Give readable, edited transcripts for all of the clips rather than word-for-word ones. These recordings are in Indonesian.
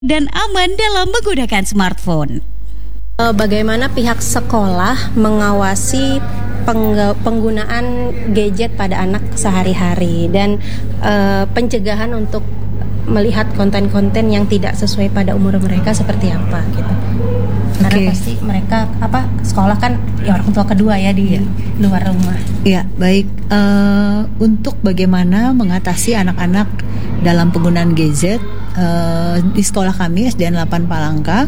dan aman dalam menggunakan smartphone. Bagaimana pihak sekolah mengawasi penggunaan gadget pada anak sehari-hari dan pencegahan untuk melihat konten-konten yang tidak sesuai pada umur mereka seperti apa gitu. Karena pasti mereka sekolah kan ya orang tua kedua ya di luar rumah. Ya, baik. Untuk bagaimana mengatasi anak-anak dalam penggunaan gadget, di sekolah kami SDN 8 Palangka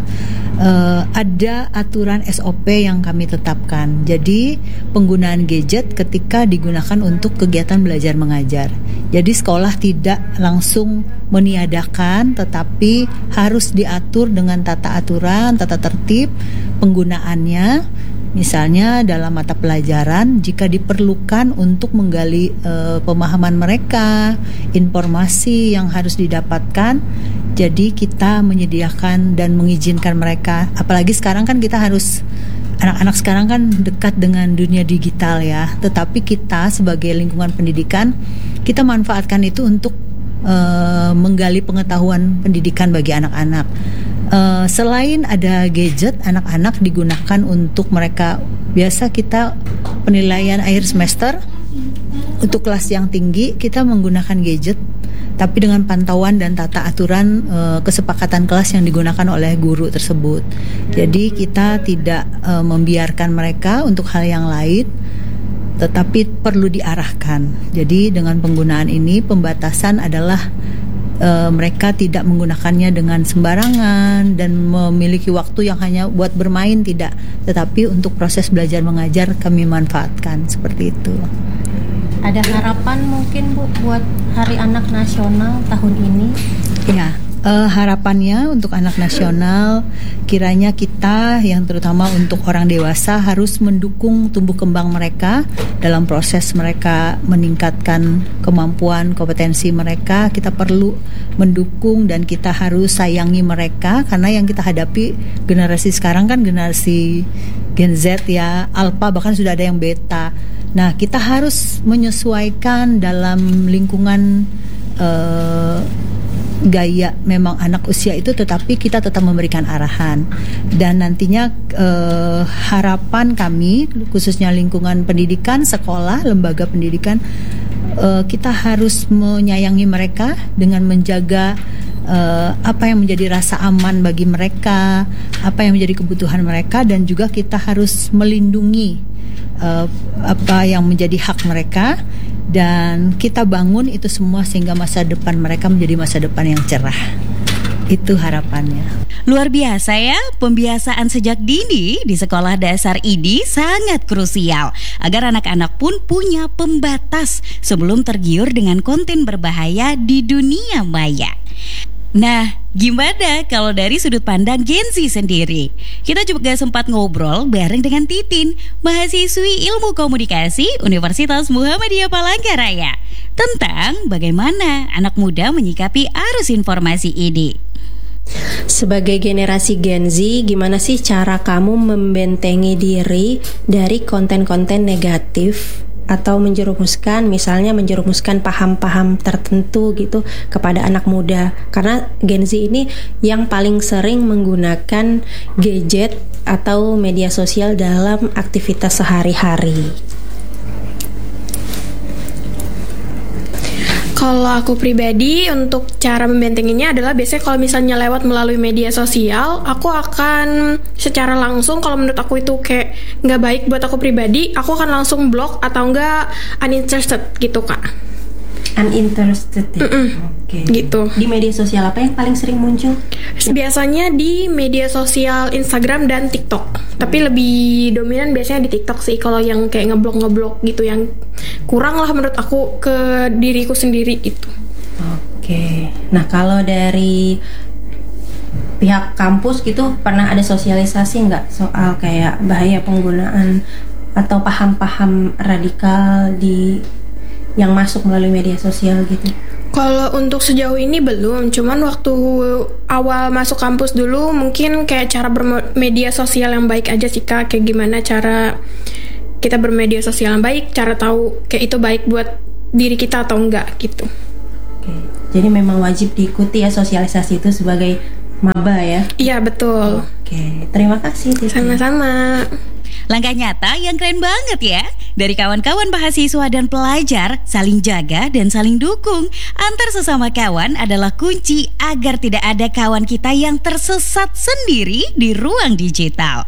ada aturan SOP yang kami tetapkan. Jadi penggunaan gadget ketika digunakan untuk kegiatan belajar mengajar. Jadi sekolah tidak langsung meniadakan, tetapi harus diatur dengan tata aturan, tata tertib penggunaannya. Misalnya dalam mata pelajaran jika diperlukan untuk menggali pemahaman mereka, informasi yang harus didapatkan, jadi kita menyediakan dan mengizinkan mereka. Apalagi sekarang kan kita harus, anak-anak sekarang kan dekat dengan dunia digital ya. Tetapi kita sebagai lingkungan pendidikan, kita manfaatkan itu untuk menggali pengetahuan pendidikan bagi anak-anak. Selain ada gadget, anak-anak digunakan untuk mereka, biasa kita penilaian akhir semester untuk kelas yang tinggi kita menggunakan gadget, tapi dengan pantauan dan tata aturan kesepakatan kelas yang digunakan oleh guru tersebut. Jadi kita tidak membiarkan mereka untuk hal yang lain, tetapi perlu diarahkan. Jadi dengan penggunaan ini pembatasan adalah mereka tidak menggunakannya dengan sembarangan dan memiliki waktu yang hanya buat bermain, tidak, tetapi untuk proses belajar mengajar kami manfaatkan seperti itu. Ada harapan mungkin Bu buat Hari Anak Nasional tahun ini? Ya, harapannya untuk anak nasional, kiranya kita yang terutama untuk orang dewasa harus mendukung tumbuh kembang mereka dalam proses mereka meningkatkan kemampuan kompetensi mereka. Kita perlu mendukung dan kita harus sayangi mereka, karena yang kita hadapi generasi sekarang kan generasi Gen Z ya, Alpha, bahkan sudah ada yang Beta. Nah, kita harus menyesuaikan dalam lingkungan gaya memang anak usia itu, tetapi kita tetap memberikan arahan. Dan nantinya harapan kami khususnya lingkungan pendidikan, sekolah, lembaga pendidikan, kita harus menyayangi mereka dengan menjaga apa yang menjadi rasa aman bagi mereka, apa yang menjadi kebutuhan mereka, dan juga kita harus melindungi apa yang menjadi hak mereka, dan kita bangun itu semua sehingga masa depan mereka menjadi masa depan yang cerah. Itu harapannya. Luar biasa ya, pembiasaan sejak dini di sekolah dasar ini sangat krusial agar anak-anak pun punya pembatas sebelum tergiur dengan konten berbahaya di dunia maya. Nah, gimana kalau dari sudut pandang Gen Z sendiri? Kita juga sempat ngobrol bareng dengan Titin, mahasiswi Ilmu Komunikasi Universitas Muhammadiyah Palangkaraya, tentang bagaimana anak muda menyikapi arus informasi ini. Sebagai generasi Gen Z, gimana sih cara kamu membentengi diri dari konten-konten negatif atau menjerumuskan paham-paham tertentu gitu kepada anak muda? Karena Gen Z ini yang paling sering menggunakan gadget atau media sosial dalam aktivitas sehari-hari. Kalau aku pribadi, untuk cara membentenginya adalah biasanya kalau misalnya lewat melalui media sosial, aku akan secara langsung, kalau menurut aku itu kayak nggak baik buat aku pribadi, aku akan langsung blok atau nggak uninterested gitu Kak. Uninterested ya? Oke. Gitu. Di media sosial apa yang paling sering muncul? Biasanya di media sosial Instagram dan TikTok. Tapi lebih dominan biasanya di TikTok sih, kalau yang kayak ngeblok gitu, yang kurang lah menurut aku ke diriku sendiri gitu. Oke. Nah, kalau dari pihak kampus gitu pernah ada sosialisasi nggak soal kayak bahaya penggunaan atau paham-paham radikal yang masuk melalui media sosial gitu? Kalau untuk sejauh ini belum, cuman waktu awal masuk kampus dulu mungkin kayak cara bermedia sosial yang baik aja sih Kak, kayak gimana cara kita bermedia sosial yang baik, cara tahu kayak itu baik buat diri kita atau enggak gitu. Oke. Jadi memang wajib diikuti ya sosialisasi itu sebagai maba ya. Iya, betul. Oke, terima kasih Titi. Sama-sama. Langkah nyata yang keren banget ya. Dari kawan-kawan mahasiswa dan pelajar, saling jaga dan saling dukung antar sesama kawan adalah kunci agar tidak ada kawan kita yang tersesat sendiri di ruang digital.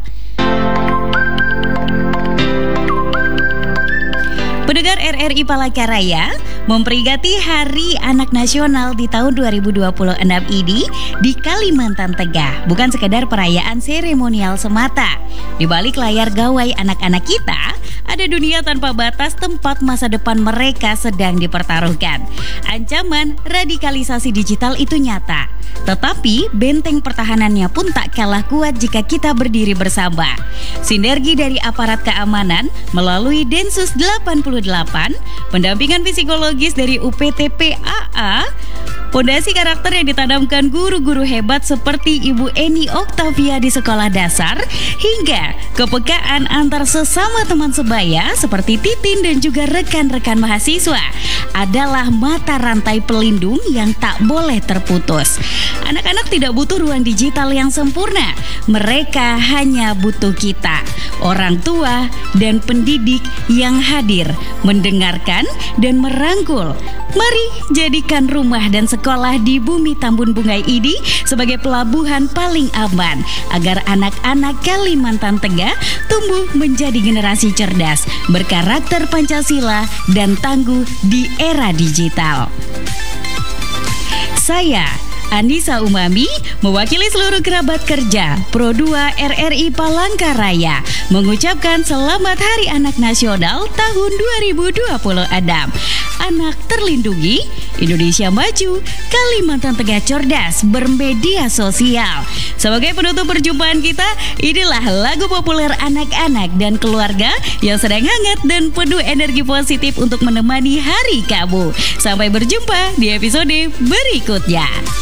Pendengar RRI Palangkaraya, memperingati Hari Anak Nasional di tahun 2026 ini di Kalimantan Tengah bukan sekedar perayaan seremonial semata. Di balik layar gawai anak-anak kita, ada dunia tanpa batas tempat masa depan mereka sedang dipertaruhkan. Ancaman radikalisasi digital itu nyata, tetapi benteng pertahanannya pun tak kalah kuat jika kita berdiri bersama. Sinergi dari aparat keamanan melalui Densus 88, pendampingan psikologis dari UPTPAA, fondasi karakter yang ditanamkan guru-guru hebat seperti Ibu Eni Oktavia di sekolah dasar, hingga kepekaan antar sesama teman sebaya seperti Titin dan juga rekan-rekan mahasiswa adalah mata rantai pelindung yang tak boleh terputus. Anak-anak tidak butuh ruang digital yang sempurna, mereka hanya butuh kita, orang tua dan pendidik yang hadir, mendengarkan dan merangkul. Mari jadikan rumah dan sekolah di bumi Tambun Bungai ini sebagai pelabuhan paling aman agar anak-anak Kalimantan Tengah tumbuh menjadi generasi cerdas, berkarakter Pancasila dan tangguh di era digital. Saya Anissa Umami, mewakili seluruh kerabat kerja Pro 2 RRI Palangkaraya, mengucapkan Selamat Hari Anak Nasional tahun 2026. Anak terlindungi, Indonesia maju, Kalimantan Tengah cerdas bermedia sosial. Sebagai penutup perjumpaan kita, inilah lagu populer anak-anak dan keluarga yang sedang hangat dan penuh energi positif untuk menemani hari kamu. Sampai berjumpa di episode berikutnya.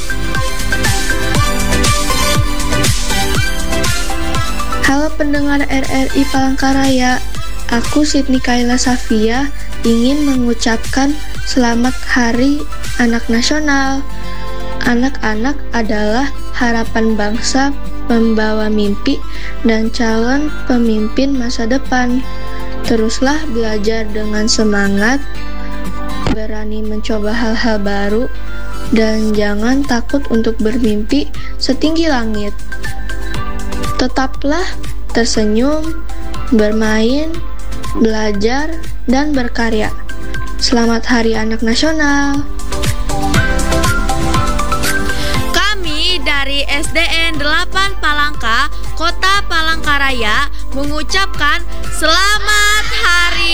Halo pendengar RRI Palangkaraya, aku Sydney Kaila Safia ingin mengucapkan Selamat Hari Anak Nasional. Anak-anak adalah harapan bangsa, pembawa mimpi, dan calon pemimpin masa depan. Teruslah belajar dengan semangat, berani mencoba hal-hal baru, dan jangan takut untuk bermimpi setinggi langit. Tetaplah tersenyum, bermain, belajar, dan berkarya. Selamat Hari Anak Nasional. Kami dari SDN 8 Palangka, Kota Palangkaraya mengucapkan Selamat Hari